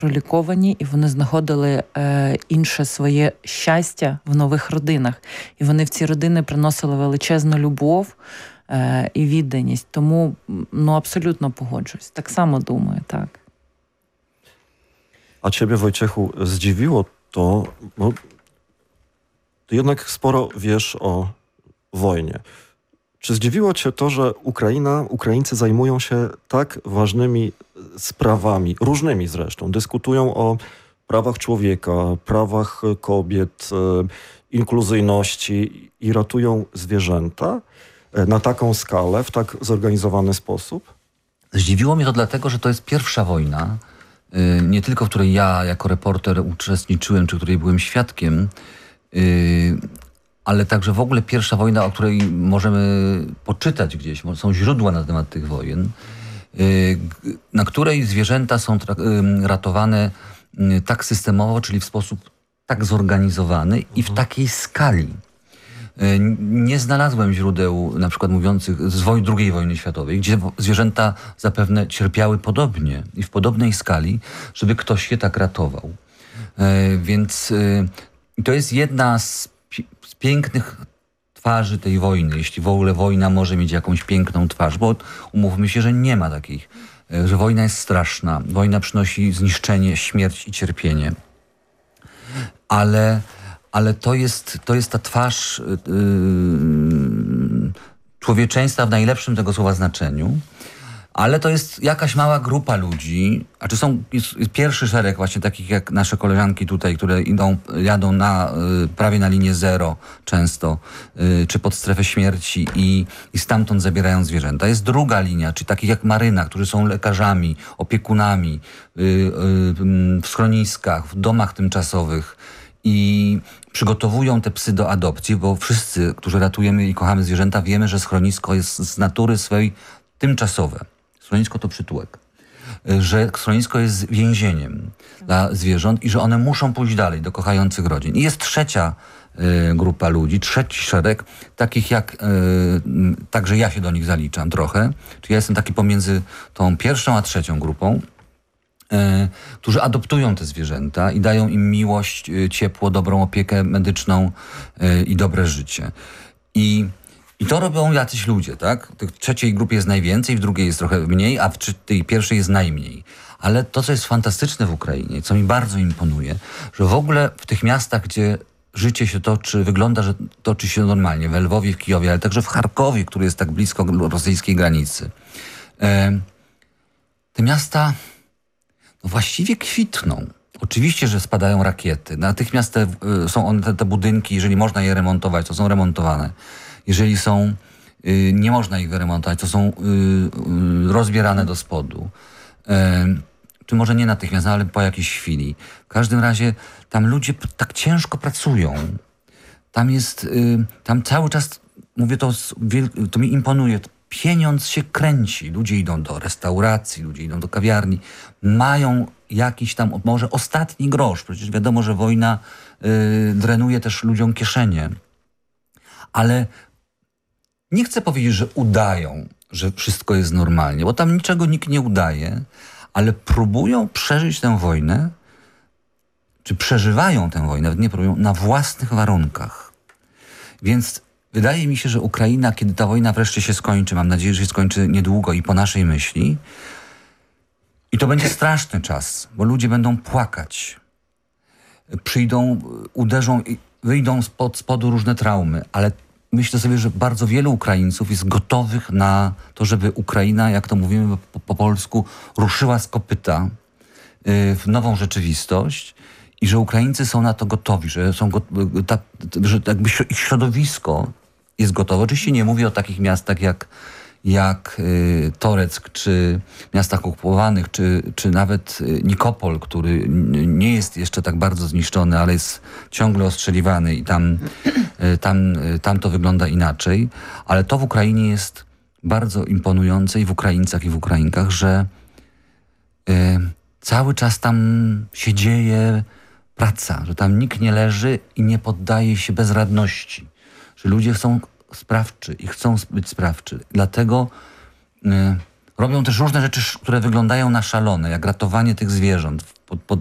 проліковані, і вони знаходили інше своє щастя в нових родинах. І вони в ці родини приносили величезну любов і відданість. Тому, абсолютно погоджуюсь. Так само думаю, tak. A ciebie, Wojciechu, zdziwiło to, bo ty jednak sporo wiesz o wojnie. Czy zdziwiło cię to, że Ukraińcy zajmują się tak ważnymi sprawami, różnymi zresztą, dyskutują o prawach człowieka, prawach kobiet, inkluzyjności i ratują zwierzęta na taką skalę, w tak zorganizowany sposób? Zdziwiło mnie to dlatego, że to jest pierwsza wojna, nie tylko w której ja jako reporter uczestniczyłem, czy której byłem świadkiem, ale także w ogóle pierwsza wojna, o której możemy poczytać gdzieś, są źródła na temat tych wojen, na której zwierzęta są ratowane tak systemowo, czyli w sposób tak zorganizowany i w takiej skali. Nie znalazłem źródeł na przykład mówiących z II wojny światowej, gdzie zwierzęta zapewne cierpiały podobnie i w podobnej skali, żeby ktoś je tak ratował. Więc to jest jedna z pięknych twarzy tej wojny, jeśli w ogóle wojna może mieć jakąś piękną twarz, bo umówmy się, że nie ma takich, że wojna jest straszna, wojna przynosi zniszczenie, śmierć i cierpienie. Ale to jest ta twarz człowieczeństwa w najlepszym tego słowa znaczeniu. Ale to jest jakaś mała grupa ludzi, jest pierwszy szereg właśnie takich jak nasze koleżanki tutaj, które jadą prawie na linię zero często, czy pod strefę śmierci i stamtąd zabierają zwierzęta. Jest druga linia, czyli takich jak Maryna, którzy są lekarzami, opiekunami w schroniskach, w domach tymczasowych i przygotowują te psy do adopcji, bo wszyscy, którzy ratujemy i kochamy zwierzęta, wiemy, że schronisko jest z natury swojej tymczasowe. Schronisko to przytułek. Że schronisko jest więzieniem dla zwierząt i że one muszą pójść dalej do kochających rodzin. I jest trzecia grupa ludzi, trzeci szereg, takich jak, także ja się do nich zaliczam trochę, czyli ja jestem taki pomiędzy tą pierwszą a trzecią grupą, którzy adoptują te zwierzęta i dają im miłość, ciepło, dobrą opiekę medyczną i dobre życie. I to robią jacyś ludzie, tak? W trzeciej grupie jest najwięcej, w drugiej jest trochę mniej, a w tej pierwszej jest najmniej. Ale to, co jest fantastyczne w Ukrainie, co mi bardzo imponuje, że w ogóle w tych miastach, gdzie życie się toczy, wygląda, że toczy się normalnie, w Lwowie, w Kijowie, ale także w Charkowie, który jest tak blisko rosyjskiej granicy. Te miasta właściwie kwitną. Oczywiście, że spadają rakiety. Natychmiast są te budynki, jeżeli można je remontować, to są remontowane. Jeżeli nie można ich wyremontować, to są rozbierane do spodu. Czy może nie natychmiast, ale po jakiejś chwili. W każdym razie tam ludzie tak ciężko pracują. Tam cały czas, mówię to mi imponuje, pieniądz się kręci. Ludzie idą do restauracji, ludzie idą do kawiarni. Mają jakiś tam, może ostatni grosz. Przecież wiadomo, że wojna drenuje też ludziom kieszenie. Ale nie chcę powiedzieć, że udają, że wszystko jest normalnie, bo tam niczego nikt nie udaje, ale próbują przeżyć tę wojnę, czy przeżywają tę wojnę, nawet nie próbują, na własnych warunkach. Więc wydaje mi się, że Ukraina, kiedy ta wojna wreszcie się skończy, mam nadzieję, że się skończy niedługo i po naszej myśli, i to będzie straszny czas, bo ludzie będą płakać. Przyjdą, uderzą, wyjdą spod spodu różne traumy, ale myślę sobie, że bardzo wielu Ukraińców jest gotowych na to, żeby Ukraina, jak to mówimy po polsku, ruszyła z kopyta w nową rzeczywistość i że Ukraińcy są na to gotowi, że jakby ich środowisko jest gotowe. Oczywiście nie mówię o takich miastach jak Toreck, czy miastach okupowanych, czy nawet Nikopol, który nie jest jeszcze tak bardzo zniszczony, ale jest ciągle ostrzeliwany i tam to wygląda inaczej. Ale to w Ukrainie jest bardzo imponujące i w Ukraińcach, i w Ukrainkach, że cały czas tam się dzieje praca, że tam nikt nie leży i nie poddaje się bezradności, że ludzie są sprawczy i chcą być sprawczy. Dlatego Robią też różne rzeczy, które wyglądają na szalone, jak ratowanie tych zwierząt pod